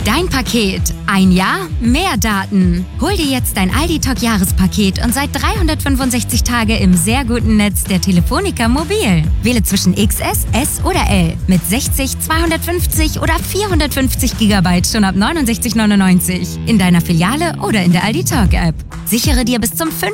Dein Paket. Ein Jahr, mehr Daten. Hol dir jetzt dein Aldi Talk Jahrespaket und seit 365 Tage im sehr guten Netz der Telefonica Mobil. Wähle zwischen XS, S oder L mit 60, 250 oder 450 GB schon ab 69,99 in deiner Filiale oder in der Aldi Talk App. Sichere dir bis zum